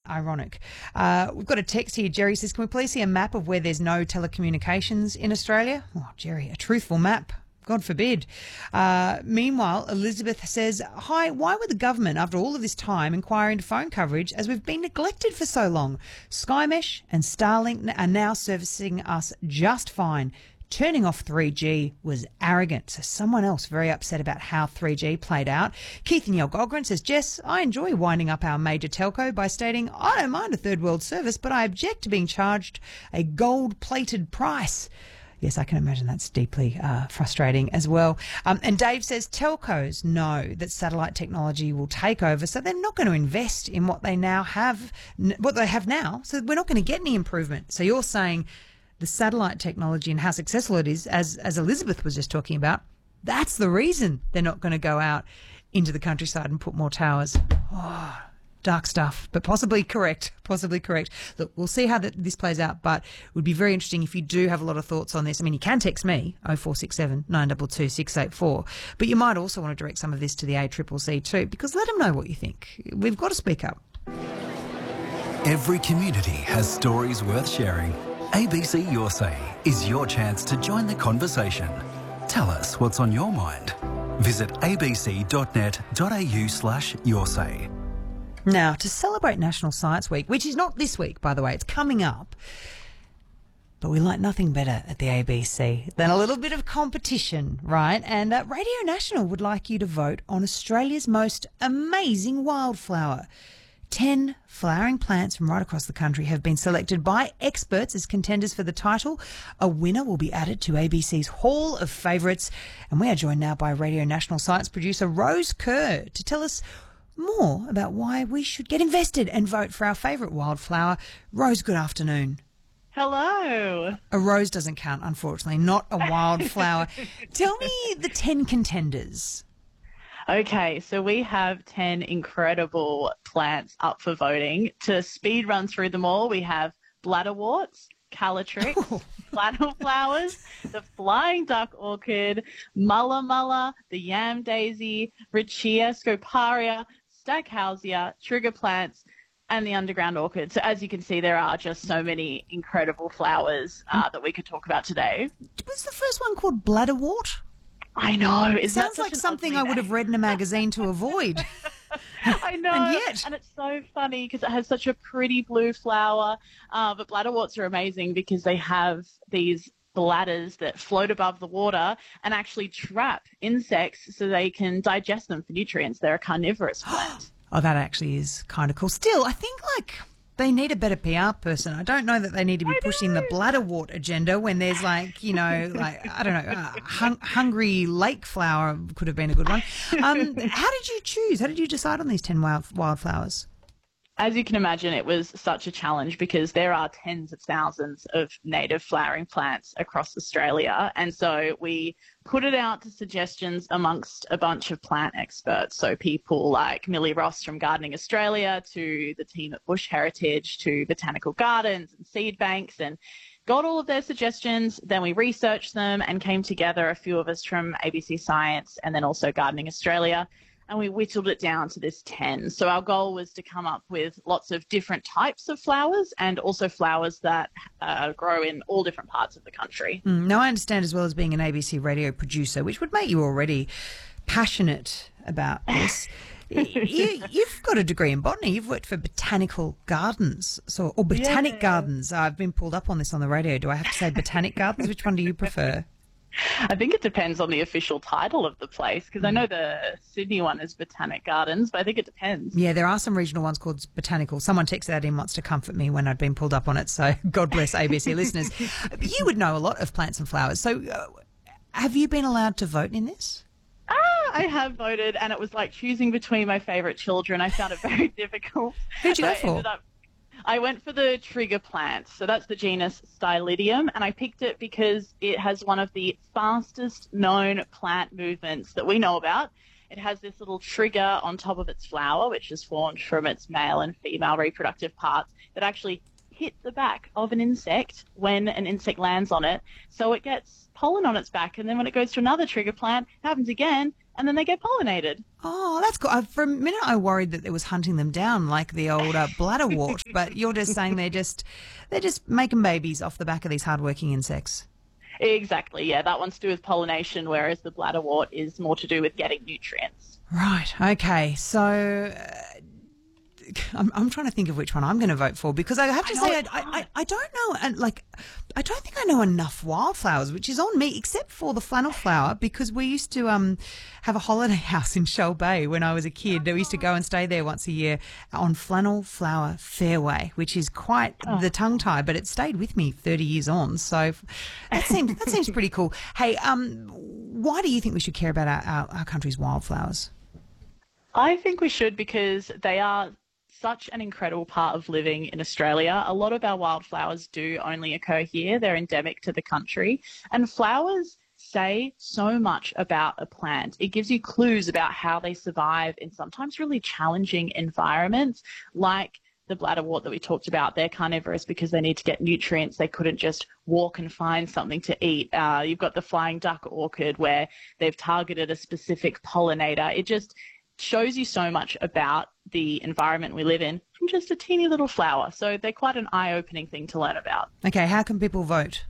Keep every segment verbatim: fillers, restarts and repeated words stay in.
ironic. Uh, we've got a text here. Jerry says, can we please see a map of where there's no telecommunications in Australia? Oh, Jerry, a truthful map. God forbid. Uh, meanwhile, Elizabeth says, hi, why would the government, after all of this time, inquire into phone coverage as we've been neglected for so long? Sky Mesh and Starlink are now servicing us just fine. Turning off three G was arrogant. So someone else very upset about how three G played out. Keith and Yelgogran says, Jess, I enjoy winding up our major telco by stating, I don't mind a third world service, but I object to being charged a gold-plated price. Yes, I can imagine that's deeply uh, frustrating as well. Um, and Dave says telcos know that satellite technology will take over, so they're not going to invest in what they now have, what they have now. So we're not going to get any improvement. So you're saying the satellite technology and how successful it is, as as Elizabeth was just talking about, that's the reason they're not going to go out into the countryside and put more towers. Oh, dark stuff, but possibly correct, possibly correct. Look, we'll see how that, this plays out, but it would be very interesting if you do have a lot of thoughts on this. I mean, you can text me, oh four six seven, nine two two, six eight four, but you might also want to direct some of this to the A C C C too, because let them know what you think. We've got to speak up. Every community has stories worth sharing. A B C Your Say is your chance to join the conversation. Tell us what's on your mind. Visit abc.net.au slash your say. Now, to celebrate National Science Week, which is not this week, by the way, it's coming up, but we like nothing better at the A B C than a little bit of competition, right? And uh, Radio National would like you to vote on Australia's most amazing wildflower. Ten flowering plants from right across the country have been selected by experts as contenders for the title. A winner will be added to A B C's Hall of Favourites. And we are joined now by Radio National Science producer Rose Kerr to tell us more about why we should get invested and vote for our favourite wildflower. Rose, good afternoon. Hello. A rose doesn't count, unfortunately, not a wildflower. Tell me the ten contenders. Okay, so we have ten incredible plants up for voting. To speed run through them all, we have bladderworts, calatrix, Oh. flannel flowers, the flying duck orchid, mulla mulla, the yam daisy, riccia, scoparia, stackhausia, trigger plants, and the underground orchid. So as you can see, there are just so many incredible flowers uh, that we could talk about today. Was the first one called bladderwort? I know. It sounds like something I would have read in a magazine to avoid. I know. And yet. And it's so funny because it has such a pretty blue flower. Uh, but bladderworts are amazing because they have these bladders that float above the water and actually trap insects so they can digest them for nutrients. They're a carnivorous plant. Oh, that actually is kind of cool. Still, I think, like, they need a better P R person. I don't know that they need to be pushing the bladderwort agenda when there's, like, you know, like, I don't know, uh, hung, hungry lake flower could have been a good one. Um, how did you choose? How did you decide on these ten wild, wildflowers? As you can imagine, it was such a challenge because there are tens of thousands of native flowering plants across Australia. And so we put it out to suggestions amongst a bunch of plant experts. So people like Millie Ross from Gardening Australia to the team at Bush Heritage to Botanical Gardens and seed banks, and got all of their suggestions. Then we researched them and came together, a few of us from A B C Science and then also Gardening Australia, and we whittled it down to this ten. So our goal was to come up with lots of different types of flowers and also flowers that uh, grow in all different parts of the country. Mm, now, I understand, as well as being an A B C radio producer, which would make you already passionate about this, you, you've got a degree in botany. You've worked for botanical gardens, so or botanic Yeah. gardens. I've been pulled up on this on the radio. Do I have to say botanic gardens? Which one do you prefer? I think it depends on the official title of the place because I know the Sydney one is Botanic Gardens, but I think it depends. Yeah, there are some regional ones called botanical. Someone texted that in, wants to comfort me when I'd been pulled up on it, so God bless A B C listeners. You would know a lot of plants and flowers. So uh, have you been allowed to vote in this? Ah, I have voted, and it was like choosing between my favourite children. I found it very difficult. Who'd you go I for? ended up I went for the trigger plant. So that's the genus Stylidium, and I picked it because it has one of the fastest known plant movements that we know about. It has this little trigger on top of its flower, which is formed from its male and female reproductive parts, that actually hit the back of an insect when an insect lands on it. So it gets pollen on its back, and then when it goes to another trigger plant, it happens again, and then they get pollinated. Oh, that's cool. Uh, For a minute, I worried that it was hunting them down like the old uh, bladderwort, but you're just saying they're just they're just making babies off the back of these hardworking insects. Exactly, yeah. That one's to do with pollination, whereas the bladderwort is more to do with getting nutrients. Right. Okay. So uh, I'm, I'm trying to think of which one I'm going to vote for, because I have to I know say I, it's I, hard. I don't know, and like I don't think I know enough wildflowers, which is on me, except for the flannel flower, because we used to um have a holiday house in Shell Bay when I was a kid. We used to go and stay there once a year on Flannel Flower Fairway, which is quite the tongue tie, but it stayed with me thirty years on. So that seems that seems pretty cool. Hey, um, why do you think we should care about our, our, our country's wildflowers? I think we should, because they are such an incredible part of living in Australia. A lot of our wildflowers do only occur here. They're endemic to the country. And flowers say so much about a plant. It gives you clues about how they survive in sometimes really challenging environments, like the bladderwort that we talked about. They're carnivorous because they need to get nutrients. They couldn't just walk and find something to eat. Uh, you've got the flying duck orchid where they've targeted a specific pollinator. It just shows you so much about the environment we live in from just a teeny little flower. So they're quite an eye-opening thing to learn about. Okay, how can people vote?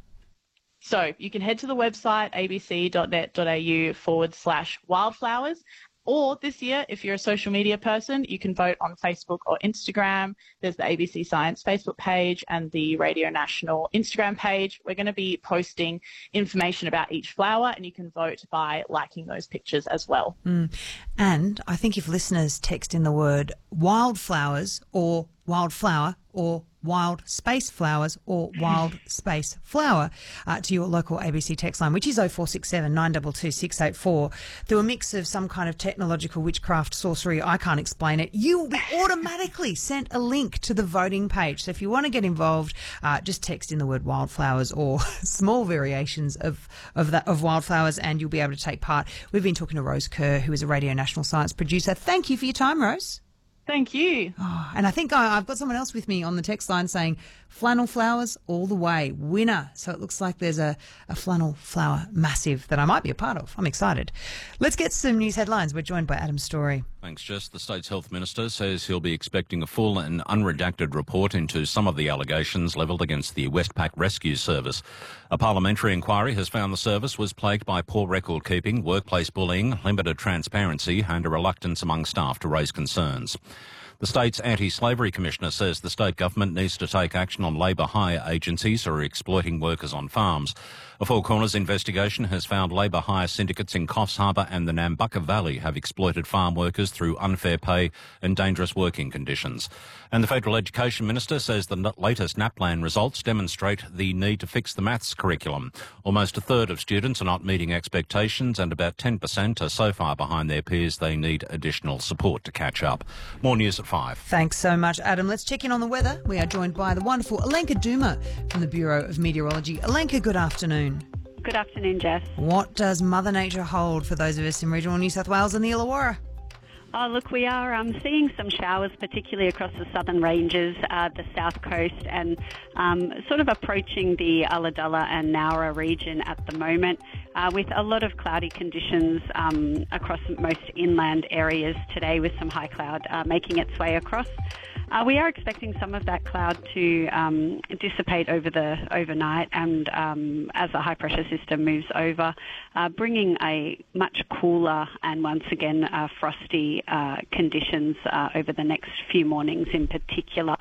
So you can head to the website abc.net.au forward slash wildflowers. Or this year, if you're a social media person, you can vote on Facebook or Instagram. There's the A B C Science Facebook page and the Radio National Instagram page. We're going to be posting information about each flower, and you can vote by liking those pictures as well. Mm. And I think if listeners text in the word wildflowers or wildflower or wild space flowers or wild space flower uh, to your local A B C text line, which is oh four six seven, nine two two, six eight four, through a mix of some kind of technological witchcraft sorcery, I can't explain it, you will be automatically sent a link to the voting page. So if you want to get involved, uh, just text in the word wildflowers or small variations of of that of wildflowers, and you'll be able to take part. We've been talking to Rose Kerr, who is a Radio National Science producer. Thank you for your time, Rose. Thank you. Oh, and I think I, I've got someone else with me on the text line saying flannel flowers all the way, winner. So it looks like there's a, a flannel flower massive that I might be a part of. I'm excited. Let's get some news headlines. We're joined by Adam Story. Thanks, Jess. The state's health minister says he'll be expecting a full and unredacted report into some of the allegations levelled against the Westpac Rescue Service. A parliamentary inquiry has found the service was plagued by poor record keeping, workplace bullying, limited transparency and a reluctance among staff to raise concerns. The state's anti-slavery commissioner says the state government needs to take action on labour hire agencies who are exploiting workers on farms. A Four Corners investigation has found labour hire syndicates in Coffs Harbour and the Nambucca Valley have exploited farm workers through unfair pay and dangerous working conditions. And the Federal Education Minister says the latest NAPLAN results demonstrate the need to fix the maths curriculum. Almost a third of students are not meeting expectations and about ten percent are so far behind their peers they need additional support to catch up. More news at five. Thanks so much, Adam. Let's check in on the weather. We are joined by the wonderful Alenka Duma from the Bureau of Meteorology. Alenka, good afternoon. Good afternoon, Jess. What does Mother Nature hold for those of us in regional New South Wales and the Illawarra? Oh, look, we are um, seeing some showers, particularly across the southern ranges, uh, the south coast, and um, sort of approaching the Ulladulla and Nowra region at the moment, uh, with a lot of cloudy conditions um, across most inland areas today, with some high cloud uh, making its way across. Uh, we are expecting some of that cloud to um, dissipate over the overnight, and um, as the high pressure system moves over, uh, bringing a much cooler and once again uh, frosty uh, conditions uh, over the next few mornings in particular.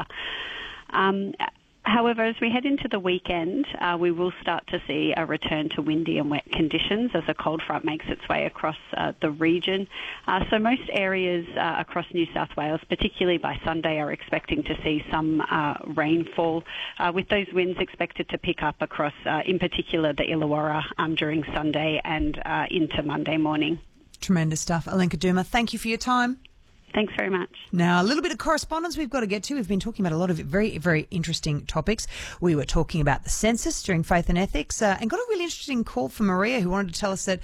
Um, However, as we head into the weekend, uh, we will start to see a return to windy and wet conditions as a cold front makes its way across uh, the region. Uh, so most areas uh, across New South Wales, particularly by Sunday, are expecting to see some uh, rainfall, uh, with those winds expected to pick up across, uh, in particular, the Illawarra um, during Sunday and uh, into Monday morning. Tremendous stuff. Alenka Duma, thank you for your time. Thanks very much. Now, a little bit of correspondence we've got to get to. We've been talking about a lot of very, very interesting topics. We were talking about the census during Faith and Ethics uh, and got a really interesting call from Maria, who wanted to tell us that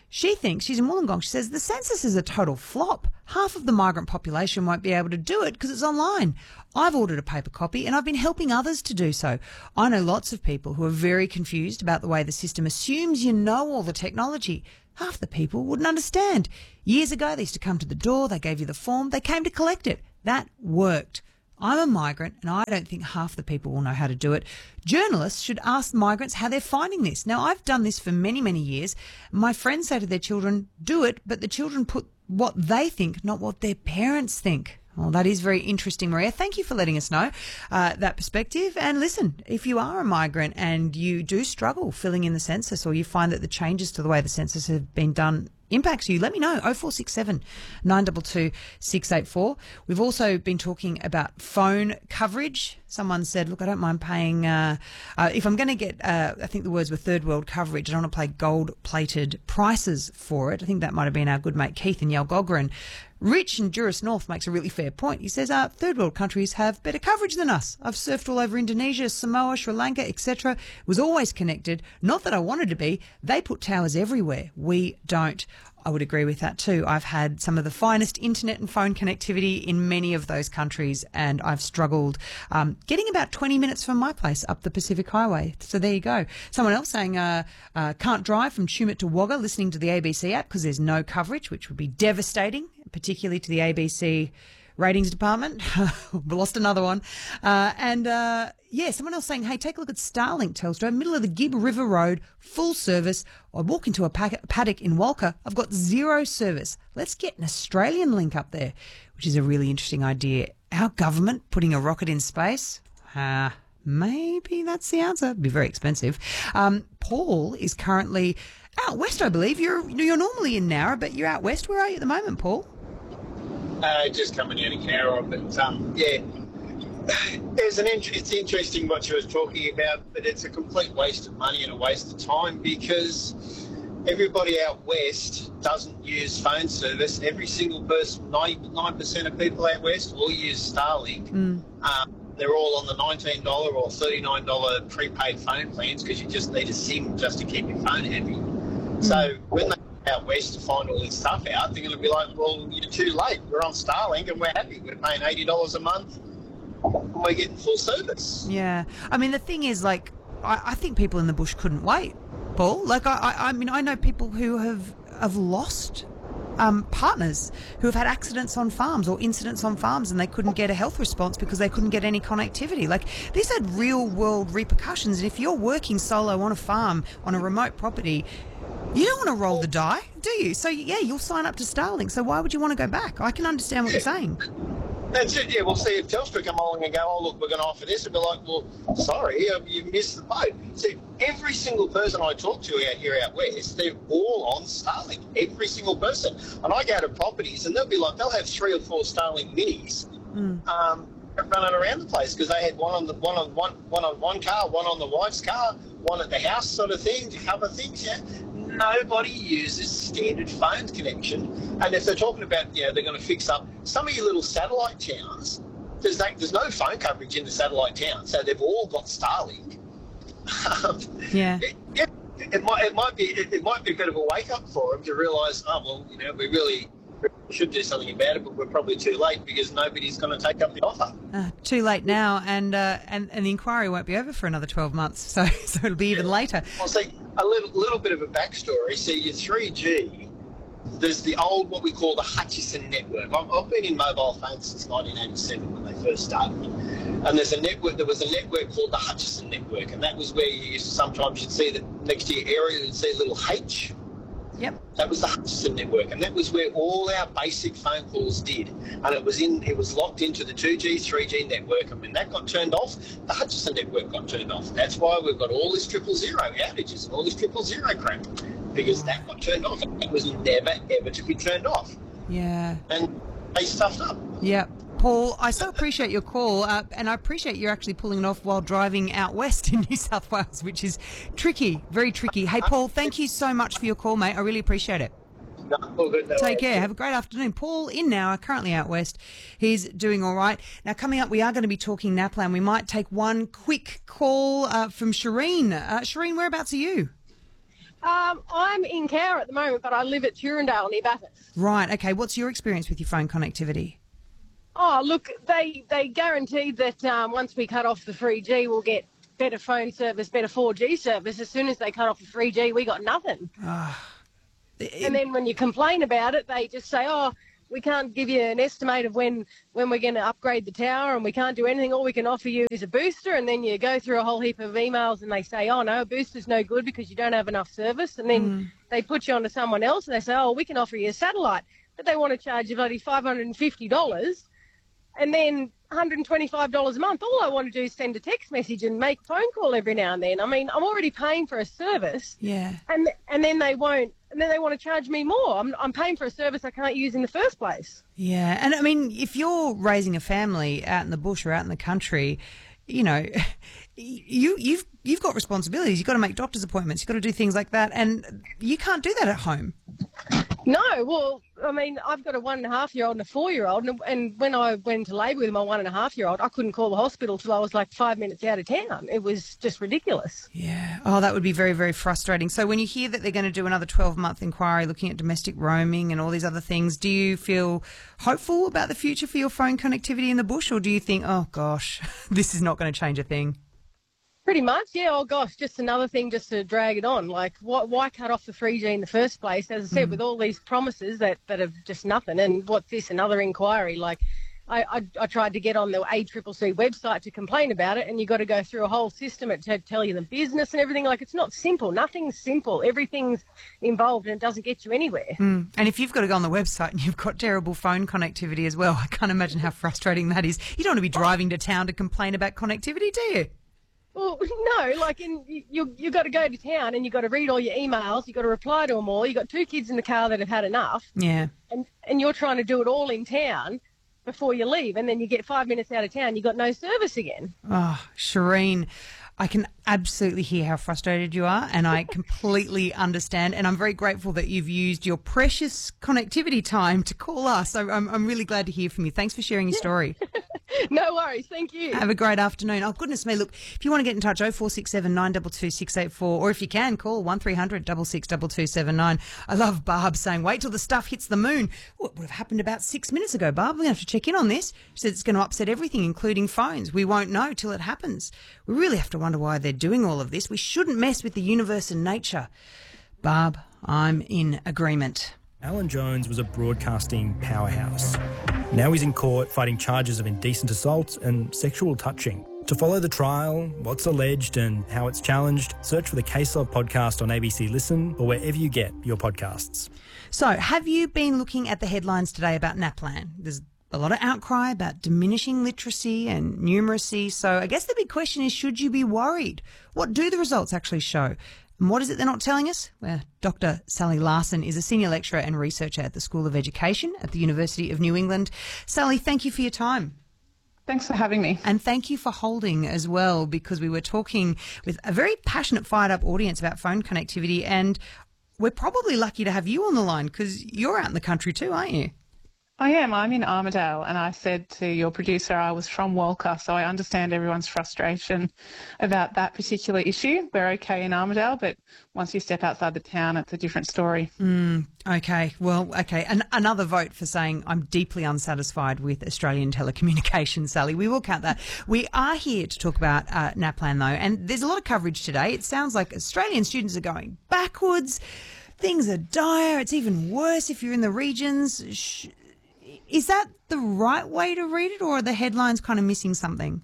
She thinks, she's in Wollongong, she says the census is a total flop. Half of the migrant population won't be able to do it because it's online. I've ordered a paper copy and I've been helping others to do so. I know lots of people who are very confused about the way the system assumes you know all the technology. Half the people wouldn't understand. Years ago, they used to come to the door, they gave you the form, they came to collect it. That worked. I'm a migrant and I don't think half the people will know how to do it. Journalists should ask migrants how they're finding this. Now, I've done this for many, many years. My friends say to their children, do it, but the children put what they think, not what their parents think. Well, that is very interesting, Maria. Thank you for letting us know uh, that perspective. And listen, if you are a migrant and you do struggle filling in the census, or you find that the changes to the way the census have been done impacts you, let me know. oh four six seven, nine two two, six eight four. We've also been talking about phone coverage. Someone said, look, I don't mind paying, uh, uh, if I'm going to get, uh, I think the words were third world coverage, I don't want to pay gold-plated prices for it. I think that might have been our good mate Keith in Yalgogran. Rich in Juris North makes a really fair point. He says, uh, third world countries have better coverage than us. I've surfed all over Indonesia, Samoa, Sri Lanka, et cetera. It was always connected. Not that I wanted to be. They put towers everywhere. We don't. I would agree with that too. I've had some of the finest internet and phone connectivity in many of those countries, and I've struggled um, getting about twenty minutes from my place up the Pacific Highway. So there you go. Someone else saying, uh, uh, can't drive from Tumut to Wagga listening to the A B C app because there's no coverage, which would be devastating, particularly to the A B C ratings department. We lost another one. Uh, and, uh, yeah, someone else saying, hey, take a look at Starlink, Telstra, middle of the Gibb River Road, full service. I walk into a paddock in Walker. I've got zero service. Let's get an Australian link up there, which is a really interesting idea. Our government putting a rocket in space? Uh, maybe that's the answer. It'd be very expensive. Um, Paul is currently out west, I believe. You're, you're normally in Nowra, but you're out west. Where are you at the moment, Paul? Uh, just coming out of Cowra, but um, yeah, there's an int- it's interesting what you was talking about, but it's a complete waste of money and a waste of time because everybody out west doesn't use phone service. Every single person, ninety-nine percent of people out west all use Starlink. Mm. Um, they're all on the nineteen dollars or thirty-nine dollars prepaid phone plans because you just need a SIM just to keep your phone happy. Mm. So when they out west to find all this stuff out, they're going to be like, well, you're too late. We're on Starlink and we're happy. We're paying eighty dollars a month and we're getting full service. Yeah. I mean, the thing is, like, I, I think people in the bush couldn't wait, Paul. Like, I, I, I mean, I know people who have, have lost um, partners who have had accidents on farms or incidents on farms and they couldn't get a health response because they couldn't get any connectivity. Like, this had real-world repercussions. And if you're working solo on a farm, on a remote property, you don't want to roll the die, do you? So, yeah, you'll sign up to Starlink. So why would you want to go back? I can understand what you're saying. That's it, yeah. We'll see if Telstra come along and go, oh, look, we're going to offer this. And be like, well, sorry, you missed the boat. See, every single person I talk to out here out west, they're all on Starlink. Every single person. And I go to properties and they'll be like, they'll have three or four Starlink minis mm. um, running around the place because they had one on the one on one one on one car, one on the wife's car, one at the house sort of thing to cover things, yeah. Nobody uses standard phone connection. And if they're talking about, you know, they're going to fix up some of your little satellite towns, there's no, there's no phone coverage in the satellite town, so they've all got Starlink. yeah. It, it, it might it might be it, it might be a bit of a wake up for them to realise, oh well, you know, we really should do something about it, but we're probably too late because nobody's going to take up the offer. Uh, too late now, and uh, and and the inquiry won't be over for another twelve months, so so it'll be even later. Well, see, a little little bit of a backstory. See, your three G, there's the old what we call the Hutchison network. I've, I've been in mobile phones since nineteen eighty-seven when they first started, and there's a network. There was a network called the Hutchison network, and that was where you used to, sometimes you'd see that next to your area you'd see a little H. Yep. That was the Hutchison network, and that was where all our basic phone calls did. And it was in, it was locked into the two G, three G network, and when that got turned off, the Hutchison network got turned off. That's why we've got all this triple zero outages and all this triple zero crap, because that got turned off. It was never ever to be turned off. Yeah. And they stuffed up. Yeah. Paul, I so appreciate your call, uh, and I appreciate you actually pulling it off while driving out west in New South Wales, which is tricky, very tricky. Hey, Paul, thank you so much for your call, mate. I really appreciate it. No, all good, no Take worries. care. Have a great afternoon. Paul in Nowra, currently out west. He's doing all right. Now, coming up, we are going to be talking NAPLAN. We might take one quick call uh, from Shireen. Uh, Shireen, whereabouts are you? Um, I'm in Cowra at the moment, but I live at Turondale near Bathurst. Right, okay. What's your experience with your phone connectivity? Oh, look, they they guaranteed that um, once we cut off the three G, we'll get better phone service, better four G service. As soon as they cut off the three G, we got nothing. Oh, and then when you complain about it, they just say, oh, we can't give you an estimate of when, when we're going to upgrade the tower, and we can't do anything. All we can offer you is a booster. And then you go through a whole heap of emails and they say, oh, no, a booster's no good because you don't have enough service. And then mm. they put you on to someone else and they say, oh, we can offer you a satellite. But they want to charge you bloody five hundred fifty dollars and then one hundred twenty-five dollars a month. All I want to do is send a text message and make a phone call every now and then. I mean, I'm already paying for a service. Yeah. And and then they won't. And then they want to charge me more. I'm I'm paying for a service I can't use in the first place. Yeah, and I mean, if you're raising a family out in the bush or out in the country, you know, you you've you've got responsibilities. You've got to make doctor's appointments. You've got to do things like that, and you can't do that at home. No, well, I mean, I've got a one and a half year old and a four year old, and, and when I went into labour with my one and a half year old, I couldn't call the hospital till I was like five minutes out of town. It was just ridiculous. Yeah. Oh, that would be very, very frustrating. So when you hear that they're going to do another twelve month inquiry looking at domestic roaming and all these other things, do you feel hopeful about the future for your phone connectivity in the bush, or do you think, oh gosh, this is not going to change a thing? Pretty much, yeah. Oh, gosh, just another thing just to drag it on. Like, why, why cut off the three G in the first place? As I said, mm. with all these promises that, that have just nothing. And what's this, another inquiry? Like, I, I, I tried to get on the A C C C website to complain about it, and you got to go through a whole system to tell you the business and everything. Like, it's not simple. Nothing's simple. Everything's involved, and it doesn't get you anywhere. Mm. And if you've got to go on the website and you've got terrible phone connectivity as well, I can't imagine how frustrating that is. You don't want to be driving to town to complain about connectivity, do you? Well, no, like in you you got to go to town and you got to read all your emails. You got to reply to them all. You got two kids in the car that have had enough. Yeah. And and you're trying to do it all in town before you leave, and then you get five minutes out of town, you got no service again. Oh, Shireen, I can absolutely hear how frustrated you are, and I completely understand. And I'm very grateful that you've used your precious connectivity time to call us. So I'm I'm really glad to hear from you. Thanks for sharing your story. No worries. Thank you. Have a great afternoon. Oh, goodness me. Look, if you want to get in touch, oh four six seven, nine two two, six eight four, or if you can, call one three hundred, six six two two seven nine. I love Barb saying, wait till the stuff hits the moon. What would have happened about six minutes ago, Barb? We're going to have to check in on this. She said it's going to upset everything, including phones. We won't know till it happens. We really have to wonder why they're doing all of this. We shouldn't mess with the universe and nature. Barb, I'm in agreement. Alan Jones was a broadcasting powerhouse. Now he's in court fighting charges of indecent assault and sexual touching. To follow the trial, what's alleged and how it's challenged, search for the Case Of podcast on A B C Listen or wherever you get your podcasts. So, have you been looking at the headlines today about NAPLAN? There's a lot of outcry about diminishing literacy and numeracy. So I guess the big question is, should you be worried? What do the results actually show? And what is it they're not telling us? Well, Doctor Sally Larson is a senior lecturer and researcher at the School of Education at the University of New England. Sally, thank you for your time. Thanks for having me. And thank you for holding as well, because we were talking with a very passionate, fired-up audience about phone connectivity, and we're probably lucky to have you on the line because you're out in the country too, aren't you? I am. I'm in Armidale, and I said to your producer I was from Walker, so I understand everyone's frustration about that particular issue. We're okay in Armidale, but once you step outside the town, it's a different story. Mm, okay. Well, okay. An- another vote for saying I'm deeply unsatisfied with Australian telecommunications, Sally. We will count that. We are here to talk about uh, NAPLAN, though, and there's a lot of coverage today. It sounds like Australian students are going backwards. Things are dire. It's even worse if you're in the regions. Sh- Is that the right way to read it, or are the headlines kind of missing something?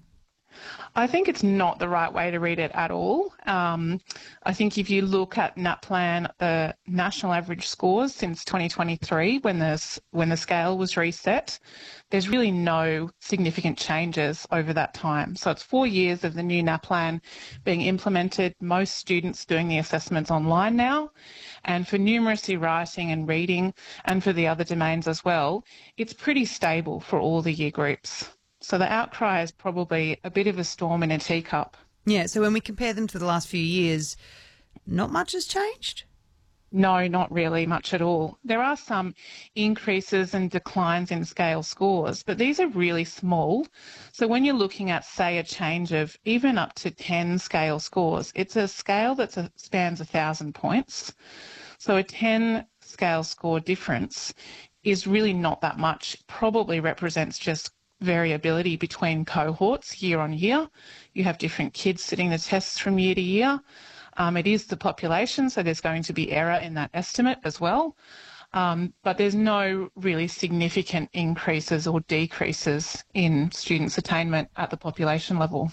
I think it's not the right way to read it at all. Um, I think if you look at NAPLAN, the national average scores since twenty twenty-three, when the, when the scale was reset, there's really no significant changes over that time. So it's four years of the new NAPLAN being implemented, most students doing the assessments online now. And for numeracy, writing and reading, and for the other domains as well, it's pretty stable for all the year groups. So the outcry is probably a bit of a storm in a teacup. Yeah, so when we compare them to the last few years, not much has changed? No, not really much at all. There are some increases and declines in scale scores, but these are really small. So when you're looking at, say, a change of even up to ten scale scores, it's a scale that spans one thousand points. So a ten scale score difference is really not that much. It probably represents just variability between cohorts year on year. You have different kids sitting the tests from year to year. Um, it is the population, so there's going to be error in that estimate as well. Um, but there's no really significant increases or decreases in students' attainment at the population level.